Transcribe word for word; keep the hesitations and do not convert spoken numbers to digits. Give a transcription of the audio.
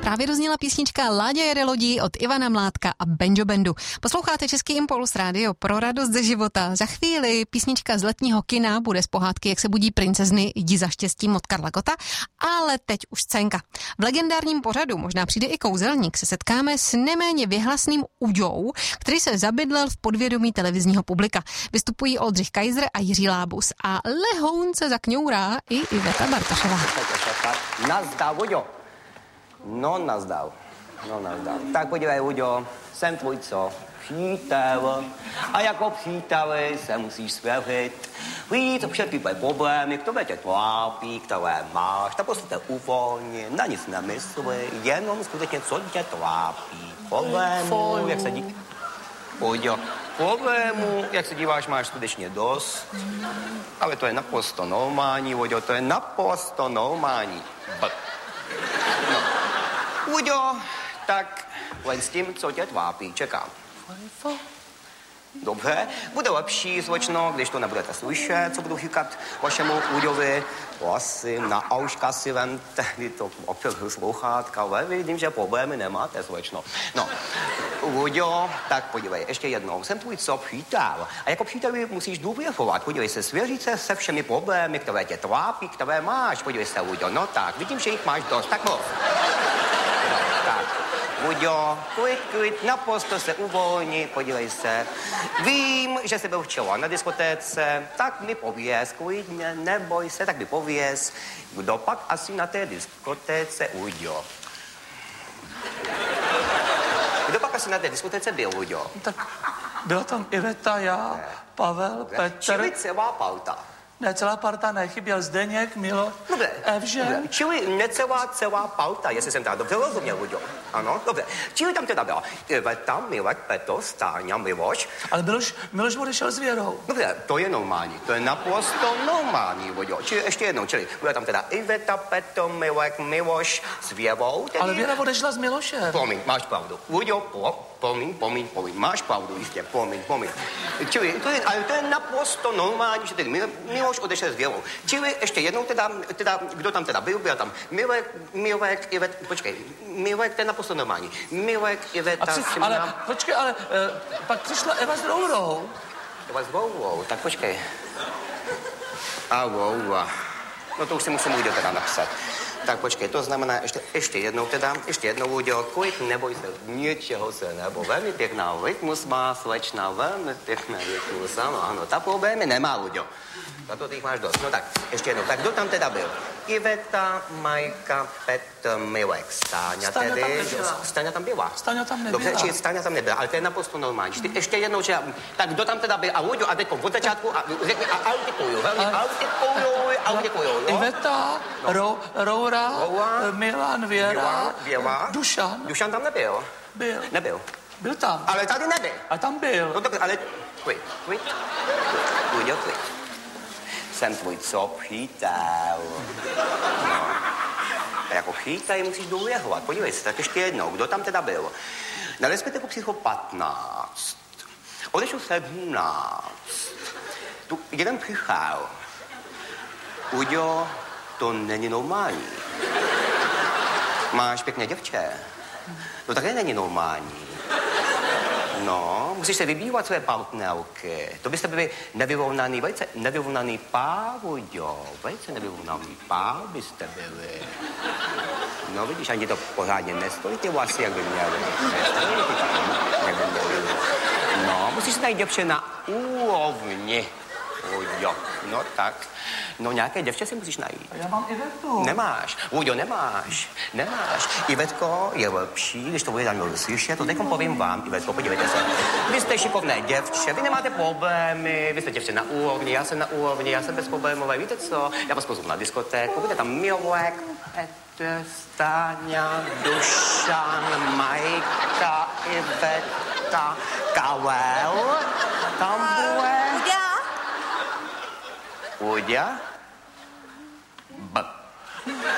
Právě dozněla písnička Láďa jede lodí od Ivana Mládka a Benjo Bandu. Posloucháte Český Impuls, rádio pro radost ze života. Za chvíli písnička z letního kina bude z pohádky Jak se budí princezny, jdi za štěstím od Karla Gotta, ale teď už scénka. V legendárním pořadu, možná přijde i kouzelník, se setkáme s neméně věhlasným Uďou, který se zabydlel v podvědomí televizního publika. Vystupují Oldřich Kaiser a Jiří Lábus a lehounce zakňourá i Iveta Bartošová. Nazdar, Uďo. No, nazdar. No, nazdar. Tak podívej, Uďo, jsem tvůj co? Přítel. A jako příteli se musíš svěřit. Víc všechny tvoje problémy, které tě trápí, které máš, tak prostě uvolni, na nic nemysli, jenom skutečně, co tě trápí. Problémů, jak se dí... Uďo, problémů, jak se díváš, máš skutečně dost. Ale to je naprosto normální, Uďo, to je naprosto normální. B. No. Uďo, tak len s tím, co tě trápí, čekám. Dobře, bude lepší, slečno, když to nebudete slyšet, co budu říkat vašemu Uďovi. Prosím, na auška si ven tehdy to opět sluchátka, ale vidím, že problémy nemáte, slečno. No, Uďo, tak podívej, ještě jednou, jsem tvůj co přítel. A jako příteli musíš důvěřovat, podívej se, svěřit se se všemi problémy, které tě trápí, které máš. Podívej se, Uďo, no tak, vidím, že jich máš dost, tak mluv. No, tak. Uďo, klid, klid, naprosto se uvolni, podívej se. Vím, že jsi byl včera na diskotéce, tak mi pověz, klidně, neboj se, tak mi pověz, kdo pak asi na té diskotéce, Uďo. Kdo pak asi na té diskotéce byl, Uďo? Tak byla tam Iveta, já, Pavel, Petr. Čili celá parta. Ne, celá parta ne, chyběl Zdeněk, Milo, Dobře. Evžen. Dobře. Čili necelá celá parta, jestli jsem teda dobře rozuměl, Uďo. Ano, dobře. Čili tam teda byla Iveta, Milek, Petr, Stáňa, Miloš. Ale Miloš, Miloš odešel s Věrou. Dobře, to je normální, to je naprosto normální, Uďo. Čili ještě jednou, čili byla tam teda Iveta, Petr, Milek, Miloš s Věrou. Tedy... Ale Věra odešla s Milošem. Promiň, máš pravdu. Uďo, po, promiň, promiň, promiň, máš pravdu, jistě, promiň, promiň. Čili to je, ale to je naprosto normální, že tedy Mil, Miloš odešel s Věrou. Čili ještě jednou teda, teda, kdo tam teda byl, byl tam Milek, Milek, Ivet, počkej, Milek, to je naprosto normální. Milek, Iveta, při, Simona... Ale, počkej, ale eh, pak přišla Eva s Rourou. Eva s Rourou, tak počkej. A Roura. No to už si musím Uďo teda napsat. Tak počkej, to znamená ještě, ještě jednou teda, ještě jednou Uďo, klid, neboj se, ničeho se nebo. Velmi pěkná rytmus má, slečna, velmi pěkná rytmus, ano, ano, ta problémy nemá, Uďo. Na to ty jich máš dost. No tak, ještě jednou, tak kdo tam teda byl? Iveta, Majka, Petr, Milek, Stáňa, Stáňa tedy. tam nebyla. Stáňa tam byla. Stáňa tam nebyla. Dobře, či Stáňa tam nebyla, ale to je naprosto normální. Ty ještě jednou, že, tak kdo tam teda byl? A Uďo, a teďko od začátku, a řekni, a autikuju, velmi autikuju, autikuju, jo? Iveta, No. Ro, Roura, Roura, Milan, Věra, Věra, Věra, Dušan. Dušan tam nebyl. Byl. Nebyl. Byl tam. Ale tady nebyl. A tam byl. No dobře, ale klid, klid, Uďo, klid. Jsem tvůj co přítel. No. A jako přítel musíš důvěřovat. Podívej se, tak ještě jednou, kdo tam teda byl? Na diskotéku přišlo patnáct. Odešel sedmnáct. Tu jeden přišel. Uďo, to není normální. Máš pěkné děvče. To také není normální. No, musíš se vybývat své partnerky. To byste byli nevyrovnaný, velice nevyrovnaný pár, Uďo. Velice nevyrovnaný pár byste byli. No vidíš, ani to pořádně nestojí ty vlasy, jak by měli. Nestojí ty tak, jak by měli. No, musíš se najít děvče na úrovni, Uďo. No tak. No nějaké děvče si musíš najít. Já mám Ivetu. Nemáš. Uďo, nemáš. Nemáš. Ivetko je lepší, když to bude tam slyšet. To teďkom povím vám, Ivetko, podívejte se. Vy jste šikovné děvče, vy nemáte problémy, vy jste děvče na úrovni, já jsem na úrovni, já jsem bezproblémové. Víte co? Já vás pozvu na diskotéku, bude tam Milek, Petr, Stáňa, Dušan, Majka, Iveta, Karel. Tam bude... Uďa? Uďa?